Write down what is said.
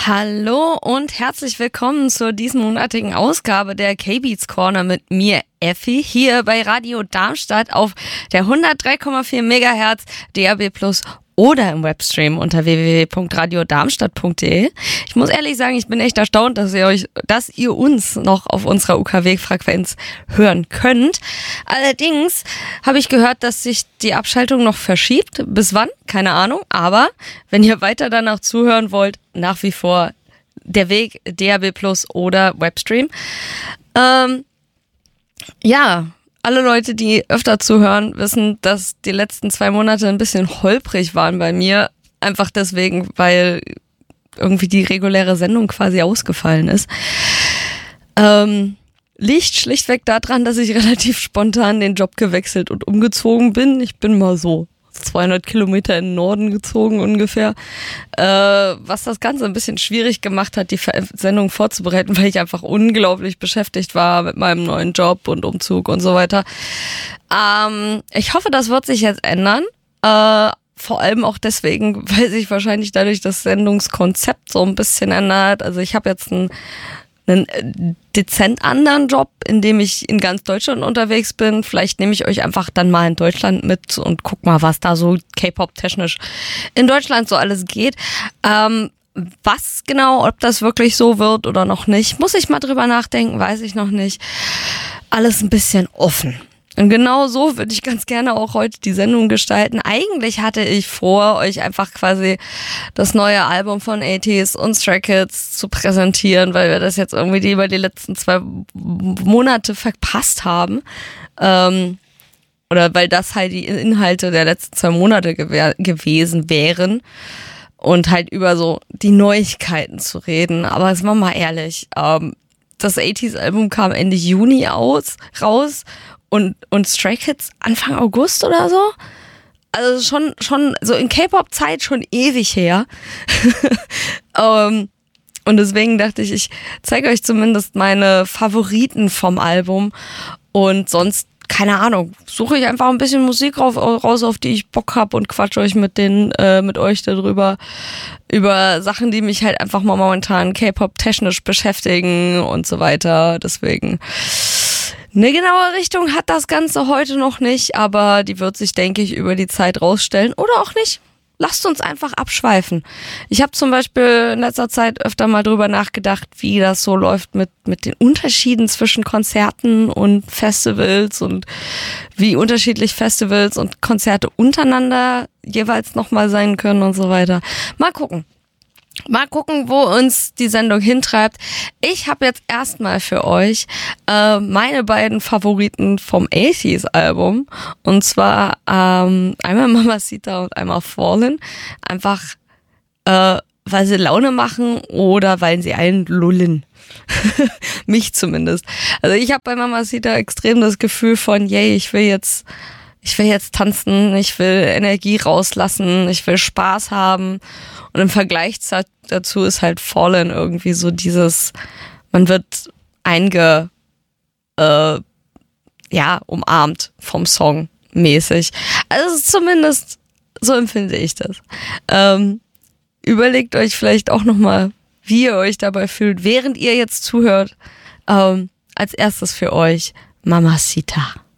Hallo und herzlich willkommen zur diesmonatigen Ausgabe der K-Beats Corner mit mir, Effi, hier bei Radio Darmstadt auf der 103,4 MHz DAB+ oder im Webstream unter www.radiodarmstadt.de. Ich muss ehrlich sagen, ich bin echt erstaunt, dass ihr uns noch auf unserer UKW-Frequenz hören könnt. Allerdings habe ich gehört, dass sich die Abschaltung noch verschiebt. Bis wann? Keine Ahnung. Aber wenn ihr weiter danach zuhören wollt, nach wie vor der Weg DAB+ oder Webstream. Alle Leute, die öfter zuhören, wissen, dass die letzten 2 Monate ein bisschen holprig waren bei mir. Einfach deswegen, weil irgendwie die reguläre Sendung quasi ausgefallen ist. Liegt schlichtweg daran, dass ich relativ spontan den Job gewechselt und umgezogen bin. Ich bin mal so 200 Kilometer in den Norden gezogen ungefähr, was das Ganze ein bisschen schwierig gemacht hat, die Sendung vorzubereiten, weil ich einfach unglaublich beschäftigt war mit meinem neuen Job und Umzug und so weiter. Ich hoffe, das wird sich jetzt ändern, vor allem auch deswegen, weil sich wahrscheinlich dadurch das Sendungskonzept so ein bisschen ändert. Also ich habe jetzt einen dezent anderen Job, in dem ich in ganz Deutschland unterwegs bin. Vielleicht nehme ich euch einfach dann mal in Deutschland mit und guck mal, was da so K-Pop-technisch in Deutschland so alles geht. Was genau, ob das wirklich so wird oder noch nicht, muss ich mal drüber nachdenken, weiß ich noch nicht. Alles ein bisschen offen. Und genau so würde ich ganz gerne auch heute die Sendung gestalten. Eigentlich hatte ich vor, euch einfach quasi das neue Album von ATEEZ und Stray Kids zu präsentieren, weil wir das jetzt irgendwie über die letzten 2 Monate verpasst haben. Oder weil das halt die Inhalte der letzten 2 Monate gewesen wären. Und halt über so die Neuigkeiten zu reden. Aber jetzt mal ehrlich, das ATEEZ-Album kam Ende Juni raus. Und Stray Kids Anfang August oder so? Also schon so in K-Pop-Zeit schon ewig her. Und deswegen dachte ich zeige euch zumindest meine Favoriten vom Album. Und sonst, keine Ahnung, suche ich einfach ein bisschen Musik raus, auf die ich Bock habe und quatsche euch mit euch darüber. Über Sachen, die mich halt einfach mal momentan K-Pop-technisch beschäftigen und so weiter. Deswegen eine genaue Richtung hat das Ganze heute noch nicht, aber die wird sich, denke ich, über die Zeit rausstellen oder auch nicht. Lasst uns einfach abschweifen. Ich habe zum Beispiel in letzter Zeit öfter mal drüber nachgedacht, wie das so läuft mit den Unterschieden zwischen Konzerten und Festivals und wie unterschiedlich Festivals und Konzerte untereinander jeweils nochmal sein können und so weiter. Mal gucken, wo uns die Sendung hintreibt. Ich habe jetzt erstmal für euch meine beiden Favoriten vom ATEEZ-Album. Und zwar einmal Mamacita und einmal Fallen. Einfach, weil sie Laune machen oder weil sie einen lullen. Mich zumindest. Also ich habe bei Mamacita extrem das Gefühl von, yay, ich will jetzt tanzen, ich will Energie rauslassen, ich will Spaß haben. Und im Vergleich dazu ist halt Fallen irgendwie so dieses, man wird umarmt vom Song mäßig. Also zumindest so empfinde ich das. Überlegt euch vielleicht auch nochmal, wie ihr euch dabei fühlt, während ihr jetzt zuhört. Als erstes für euch Mamacita.